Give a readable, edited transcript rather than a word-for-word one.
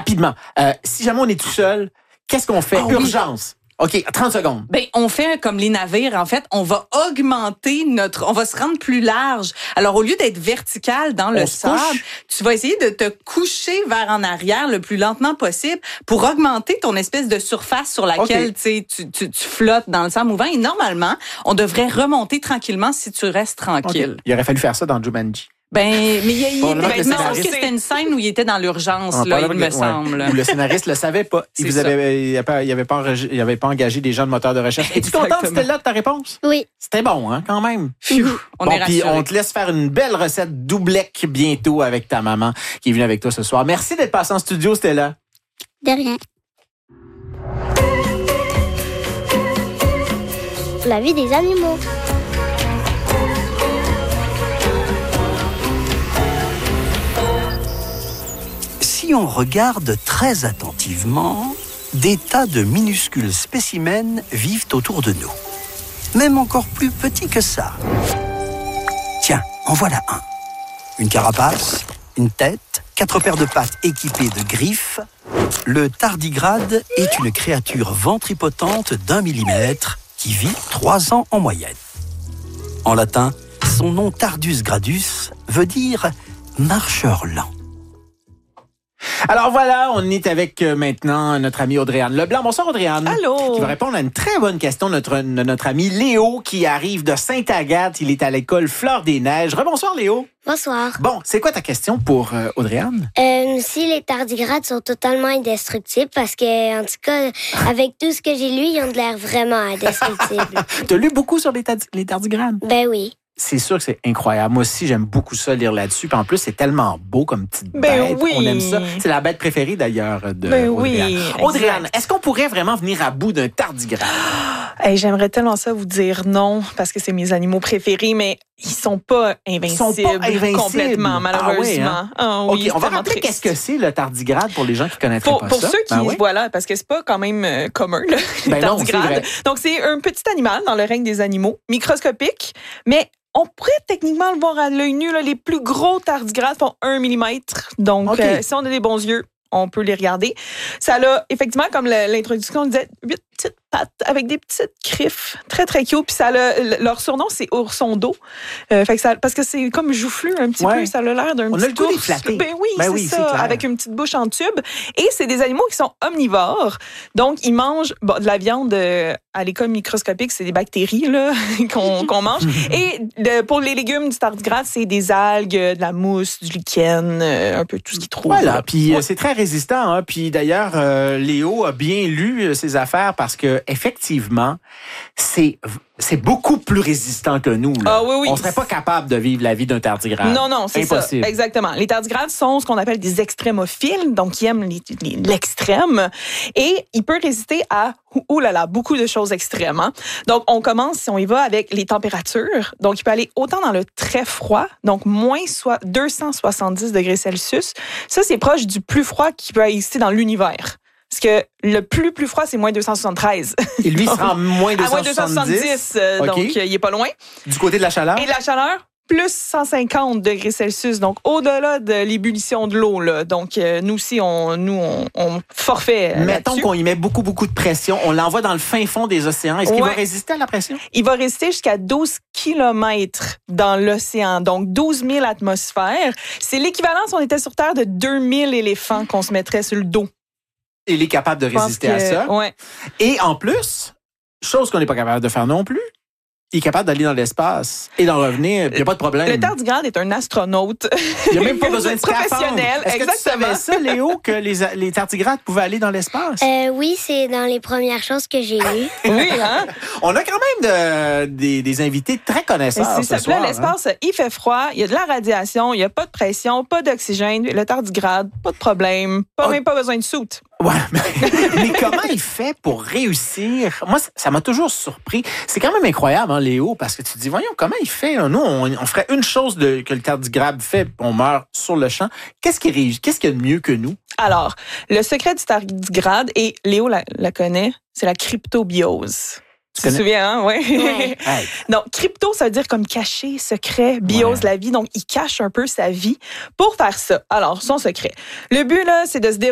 rapidement, si jamais on est tout seul, qu'est-ce qu'on fait? Urgence. OK, 30 secondes. Ben, on fait comme les navires, en fait. On va augmenter on va se rendre plus large. Alors, au lieu d'être vertical dans le sable, tu vas essayer de te coucher vers en arrière le plus lentement possible pour augmenter ton espèce de surface sur laquelle tu flottes dans le sable mouvant. Et normalement, on devrait remonter tranquillement si tu restes tranquille. Okay. Il aurait fallu faire ça dans Jumanji. Ben, mais il me semble que c'était une scène où il était dans l'urgence, il me semble. Où le scénariste le savait pas. Il avait pas engagé des gens de moteur de recherche. Es-tu contente, Stella, de ta réponse? Oui. C'était bon, hein, quand même. On est rassurés. Puis on te laisse faire une belle recette doublec bientôt avec ta maman qui est venue avec toi ce soir. Merci d'être passée en studio, Stella. De rien. La vie des animaux. Si on regarde très attentivement, des tas de minuscules spécimens vivent autour de nous. Même encore plus petits que ça. Tiens, en voilà un. Une carapace, une tête, 4 paires de pattes équipées de griffes. Le tardigrade est une créature ventripotente d'1 millimètre qui vit 3 ans en moyenne. En latin, son nom Tardus gradus veut dire marcheur lent. Alors voilà, on est avec maintenant notre amie Audrey-Anne Leblanc. Bonsoir Audrey-Anne. Allô. Qui va répondre à une très bonne question de notre ami Léo qui arrive de Sainte-Agathe. Il est à l'école Fleur des Neiges. Rebonsoir Léo. Bonsoir. Bon, c'est quoi ta question pour Audrey-Anne? Si les tardigrades sont totalement indestructibles, parce que, en tout cas, avec tout ce que j'ai lu, ils ont de l'air vraiment indestructibles. T'as lu beaucoup sur les tardigrades? Ben oui. C'est sûr que c'est incroyable. Moi aussi, j'aime beaucoup ça, lire là-dessus. Puis en plus, c'est tellement beau comme petite bête. Oui. On aime ça. C'est la bête préférée, d'ailleurs, de Audrey-Anne. Audrey-Anne, est-ce qu'on pourrait vraiment venir à bout d'un tardigrade? Hey, j'aimerais tellement ça vous dire non, parce que c'est mes animaux préférés, mais ils sont pas invincibles, complètement, malheureusement. OK, on va rappeler qu'est-ce que c'est le tardigrade pour les gens qui connaîtraient pas ça. Pour ceux qui, voilà, parce que c'est pas quand même commun, là, le tardigrade. Donc, c'est un petit animal dans le règne des animaux, microscopique, mais on pourrait techniquement le voir à l'œil nu. Là, les plus gros tardigrades font 1 millimètre. Donc, si on a des bons yeux, on peut les regarder. Ça a, effectivement, comme l'introduction disait, 8 petites pattes avec des petites griffes. Très, très cute. Puis leur surnom, c'est ourson d'eau. Parce que c'est comme joufflu un petit peu. Ça a l'air d'un petit ours. Ben oui, c'est ça. Avec une petite bouche en tube. Et c'est des animaux qui sont omnivores. Donc, ils mangent de la viande à l'école microscopique. C'est des bactéries là, qu'on mange. Et pour les légumes du tardigrade, c'est des algues, de la mousse, du lichen, un peu tout ce qu'ils trouvent. Voilà. Puis c'est très résistant. Hein? Puis d'ailleurs, Léo a bien lu ses affaires parce que effectivement, c'est beaucoup plus résistant que nous. Là. Oui. On serait pas capable de vivre la vie d'un tardigrade. Non, c'est impossible. Ça. Exactement. Les tardigrades sont ce qu'on appelle des extrémophiles, donc ils aiment l'extrême. Et il peut résister à beaucoup de choses extrêmes. Hein? Donc, on commence, si on y va, avec les températures. Donc, il peut aller autant dans le très froid, donc moins 270 degrés Celsius. Ça, c'est proche du plus froid qui peut exister dans l'univers. Parce que le plus froid, c'est moins 273. Et lui, il sera moins 270. À moins 270, donc il est pas loin. Du côté de la chaleur? Et la chaleur, plus 150 degrés Celsius, donc au-delà de l'ébullition de l'eau. Là. Donc, nous aussi, on forfait Mettons qu'on y met beaucoup de pression. On l'envoie dans le fin fond des océans. Est-ce qu'il va résister à la pression? Il va résister jusqu'à 12 kilomètres dans l'océan, donc 12 000 atmosphères. C'est l'équivalent, si on était sur Terre, de 2000 éléphants qu'on se mettrait sur le dos. Il est capable de résister à ça. Ouais. Et en plus, chose qu'on n'est pas capable de faire non plus, il est capable d'aller dans l'espace et d'en revenir. Il n'y a pas de problème. Le tardigrade est un astronaute. Il n'y a même pas besoin de professionnel. Est-ce que tu savais ça, Léo, que les tardigrades pouvaient aller dans l'espace? Oui, c'est dans les premières choses que j'ai lues. Oui, hein? On a quand même des invités très connaisseurs ce soir. L'espace, il fait froid, il y a de la radiation, il n'y a pas de pression, pas d'oxygène. Le tardigrade, pas de problème, même pas besoin de soute. Ouais, mais comment il fait pour réussir? Moi, ça m'a toujours surpris. C'est quand même incroyable, hein, Léo, parce que tu te dis, voyons, comment il fait? Nous, on ferait une chose que le tardigrade fait, on meurt sur le champ. Qu'est-ce qu'il y a de mieux que nous? Alors, le secret du tardigrade, et Léo la connaît, c'est la cryptobiose. Tu te souviens, hein? Oui. Donc, crypto, ça veut dire comme caché, secret, biose, la vie. Donc, il cache un peu sa vie pour faire ça. Alors, son secret. Le but, là, c'est de se